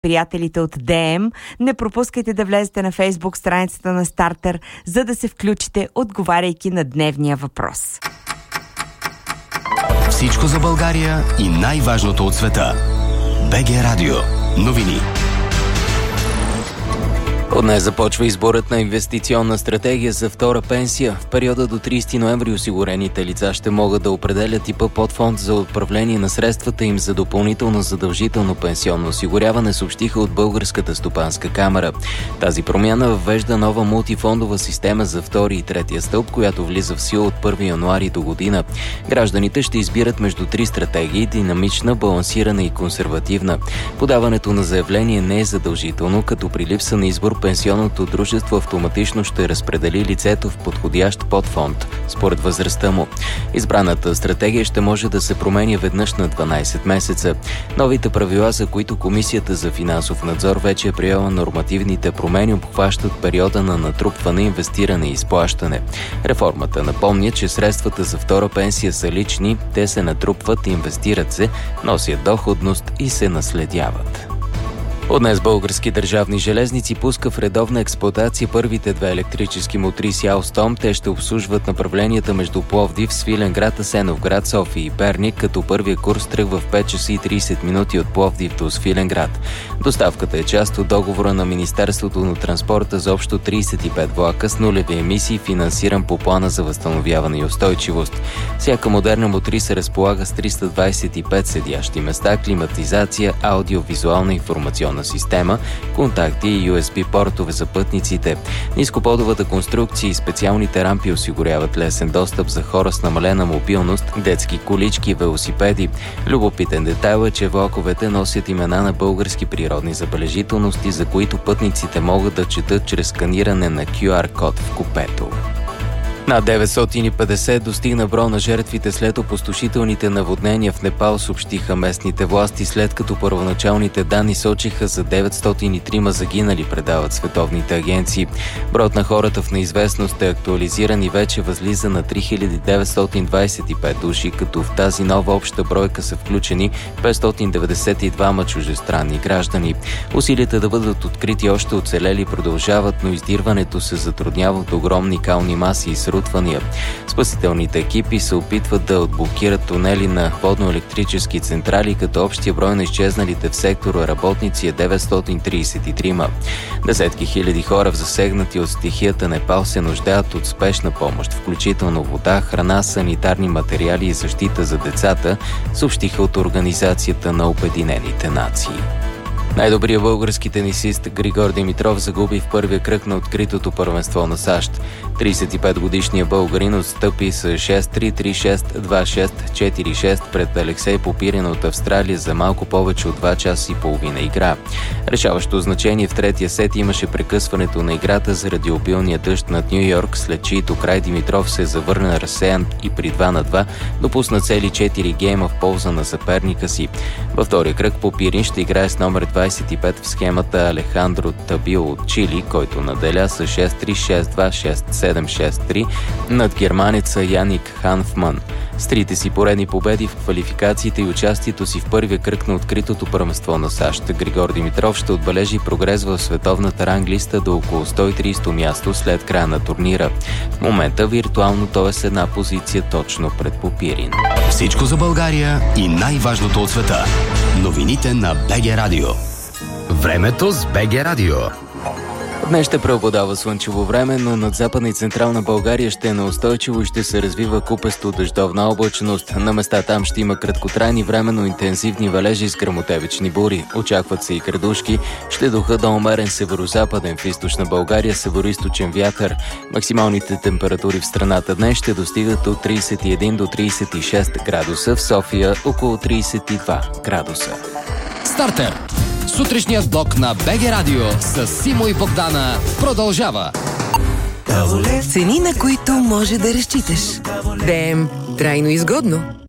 приятелите от ДМ. Не пропускайте да влезете на Фейсбук страницата на Стартер, за да се включите, отговаряйки на дневния въпрос. Всичко за България и най-важното от света. БГ Радио. Новини. От днес започва изборът на инвестиционна стратегия за втора пенсия. В периода до 30 ноември осигурените лица ще могат да определят типа подфонд за управление на средствата им за допълнително задължително пенсионно осигуряване, съобщиха от Българската стопанска камара. Тази промяна въвежда нова мултифондова система за втори и третия стълб, която влиза в сила от 1 януари до година. Гражданите ще избират между 3 стратегии: динамична, балансирана и консервативна. Подаването на заявление не е задължително, като при липса на избор пенсионното дружество автоматично ще разпредели лицето в подходящ подфонд според възрастта му. Избраната стратегия ще може да се променя веднъж на 12 месеца. Новите правила, за които Комисията за финансов надзор вече е приела нормативните промени, обхващат периода на натрупване, инвестиране и изплащане. Реформата напомня, че средствата за втора пенсия са лични, те се натрупват, инвестират се, носят доходност и се наследяват. От днес Български държавни железници пуска в редовна експлоатация първите 2 електрически мотриси Алстом. Те ще обслужват направленията между Пловдив, Свиленград, Асеновград, София и Перник, като първия курс тръгва в 5 часа и 30 минути от Пловдив до Свиленград. Доставката е част от договора на Министерството на транспорта за общо 35 влака с нулеви емисии, финансиран по плана за възстановяване и устойчивост. Всяка модерна мотриса разполага с 325 седящи места, климатизация, аудиовизуална информационна система, контакти и USB портове за пътниците. Нископодовата конструкция и специалните рампи осигуряват лесен достъп за хора с намалена мобилност, детски колички и велосипеди. Любопитен детайл е, че влаковете носят имена на български природни забележителности, за които пътниците могат да четат чрез сканиране на QR код в купето. Над 950 достигна броя на жертвите след опустошителните наводнения в Непал, съобщиха местните власти, след като първоначалните данни сочиха за 903 загинали, предават световните агенции. Броят на хората в неизвестност е актуализиран и вече възлиза на 3925 души, като в тази нова обща бройка са включени 592 чуждестранни граждани. Усилията да бъдат открити още оцелели продължават, но издирването се затруднява от огромни кални маси и срутвания. Спасителните екипи се опитват да отблокират тунели на водно-електрически централи, като общия брой на изчезналите в сектора работници е 933. Десетки хиляди хора в засегнати от стихията Непал се нуждаят от спешна помощ, включително вода, храна, санитарни материали и защита за децата, съобщиха от Организацията на Обединените нации. Най-добрият български тенисист Григор Димитров загуби в първия кръг на откритото първенство на САЩ. 35-годишният българин отстъпи с 6-3, 3-6, 2-6, 4-6 пред Алексей Попирин от Австралия за малко повече от 2 часа и половина игра. Решаващо значение в третия сет имаше прекъсването на играта заради обилния дъжд над Ню Йорк, след чието край Димитров се завърна разсеян и при 2-2 допусна цели 4 гейма в полза на съперника си. Във втория кръг Попирин ще играе с номер 25 в схемата Алехандро Табил от Чили, който наделя с 6-3, 6-2, 6-7, 6-3 над германеца Яник Ханфман. С трите си поредни победи в квалификациите и участието си в първия кръг на откритото първенство на САЩ, Григор Димитров ще отбележи прогрес в световната ранглиста до около 130 място след края на турнира. В момента виртуално той е с една позиция точно пред Попирин. Всичко за България и най-важното от света. Новините на БГ Радио. Времето с БГ Радио. Днес ще преобладава слънчево време, но над Западна и Централна България ще е неустойчиво и ще се развива купесто дъждовна облачност. На места там ще има краткотрайни временно интензивни валежи с гръмотевични бури. Очакват се и градушки. Ще духа до умерен северозападен, в източна България североизточен вятър. Максималните температури в страната днес ще достигат от 31 до 36 градуса, в София около 32 градуса. Стартер! Сутрешният блок на БГ Радио с Симо и Богдана продължава. Цени, на които може да разчиташ. ДМ. Трайно изгодно.